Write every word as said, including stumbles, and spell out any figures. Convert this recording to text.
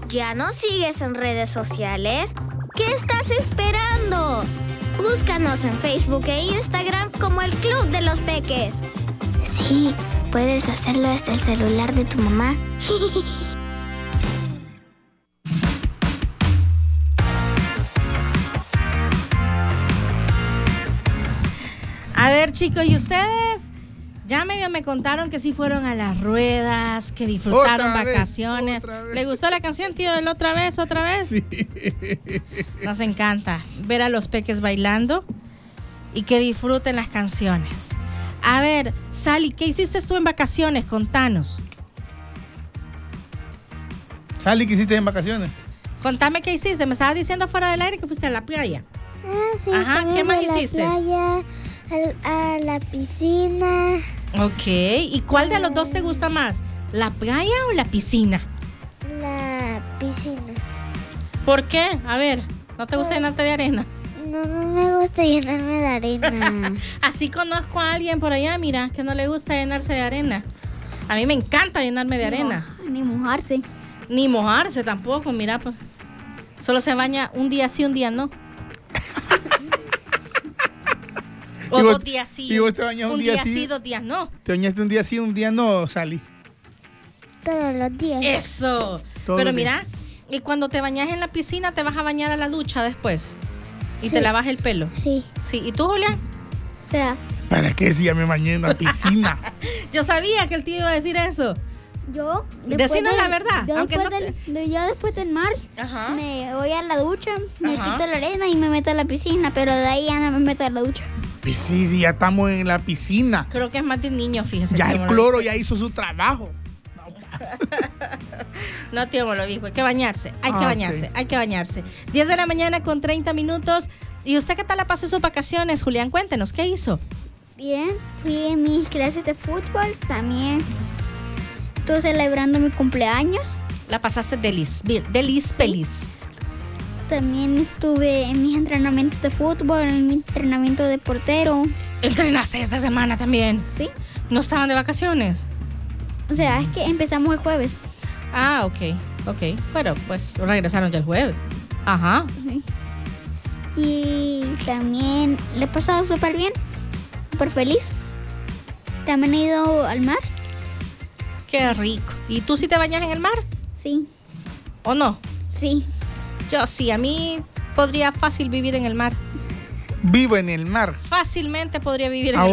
¿Ya nos sigues en redes sociales? ¿Qué estás esperando? Búscanos en Facebook e Instagram como el Club de los Peques. Sí, puedes hacerlo desde el celular de tu mamá. A ver, chicos, ¿y ustedes? Ya medio me contaron que sí fueron a las ruedas, que disfrutaron Otra vez, vacaciones. otra vez. ¿Le gustó la canción, tío, del otra vez, otra vez? Sí. Nos encanta ver a los peques bailando y que disfruten las canciones. A ver, Sally, ¿qué hiciste tú en vacaciones? Contanos. Sally, ¿qué hiciste en vacaciones? Contame qué hiciste. Me estabas diciendo fuera del aire que fuiste a la playa. Ah, sí. Ajá, también ¿qué más fui a la hiciste? playa, al- a la piscina. Ok, ¿y cuál de los dos te gusta más? ¿La playa o la piscina? La piscina. ¿Por qué? A ver, ¿no te gusta llenarte de arena? No, no me gusta llenarme de arena. Así conozco a alguien por allá, mira, que no le gusta llenarse de arena. A mí me encanta llenarme de arena. No, ni mojarse. Ni mojarse tampoco, mira, pues. Solo se baña un día sí, un día no. O ¿Y vos- dos días sí. y vos te bañas un un día día sí? sí, dos días no. ¿Te bañaste un día sí, un día no, Sally? Todos los días. Eso. Todo Pero bien. mira, y cuando te bañas en la piscina, te vas a bañar a la ducha después. Y Sí. te lavas el pelo. Sí. Sí. ¿Y tú, Julián? O sea, ¿Para qué si ya me bañé en la piscina? Yo sabía que el tío iba a decir eso. Yo, Decinos la verdad, Yo aunque después, no del, de- yo después del mar Ajá. me voy a la ducha, me Ajá. quito la arena y me meto a la piscina, pero de ahí ya no me meto a la ducha. Pues sí, sí, ya estamos en la piscina. Creo que es más de niño, fíjese. Ya tío el Molo. cloro ya hizo su trabajo. No, tío Molo dijo, hay que bañarse, hay que Ah, bañarse, ok. hay que bañarse. diez de la mañana con treinta minutos. ¿Y usted qué tal la pasó sus vacaciones, Julián? Cuéntenos, ¿qué hizo? Bien, fui en mis clases de fútbol, también estuve celebrando mi cumpleaños, La pasaste delis, bien, delis, feliz. también estuve en mis entrenamientos de fútbol, en mi entrenamiento de portero, ¿Entrenaste esta semana también? ¿sí? ¿No estaban de vacaciones? O sea, es que empezamos el jueves. Ah, ok, ok. Bueno, pues regresaron ya el jueves. Ajá. ¿sí? Y también le he pasado súper bien, súper feliz. También he ido al mar, Qué rico. ¿Y tú sí te bañas en el mar sí, o no? sí. Yo sí, a mí podría fácil vivir en el mar. Vivo en el mar. Fácilmente podría vivir en Ahora